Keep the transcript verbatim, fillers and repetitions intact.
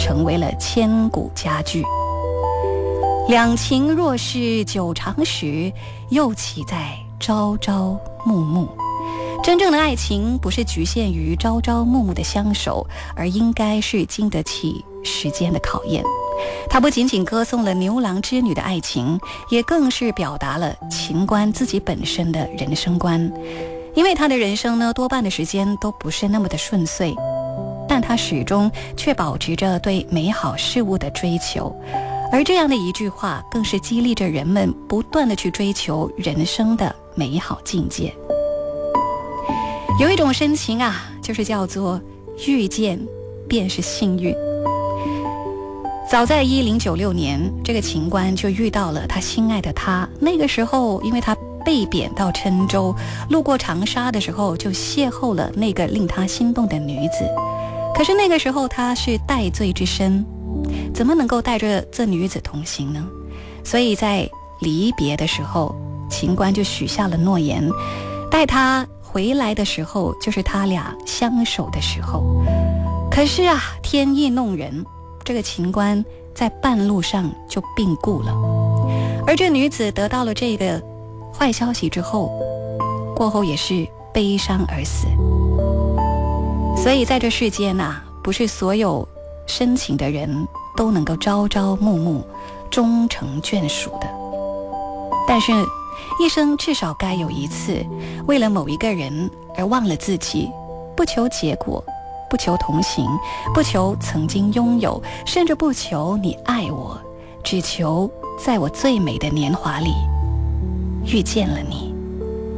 成为了千古佳句。两情若是久长时，又岂在朝朝暮暮。真正的爱情不是局限于朝朝暮暮的相守，而应该是经得起时间的考验。它不仅仅歌颂了牛郎织女的爱情，也更是表达了情官自己本身的人生观。因为他的人生呢，多半的时间都不是那么的顺遂，但他始终却保持着对美好事物的追求。而这样的一句话，更是激励着人们不断地去追求人生的美好境界。有一种深情啊，就是叫做遇见便是幸运。早在一零九六年，这个情官就遇到了他心爱的他。那个时候，因为他被贬到郴州，路过长沙的时候，就邂逅了那个令他心动的女子。可是那个时候他是戴罪之身，怎么能够带着这女子同行呢？所以在离别的时候，情官就许下了诺言，待他回来的时候，就是他俩相守的时候。可是啊，天意弄人，这个情官在半路上就病故了。而这女子得到了这个坏消息之后，过后也是悲伤而死。所以在这世间啊，不是所有深情的人都能够朝朝暮暮终成眷属的，但是一生至少该有一次，为了某一个人而忘了自己，不求结果，不求同行，不求曾经拥有，甚至不求你爱我，只求在我最美的年华里遇见了你。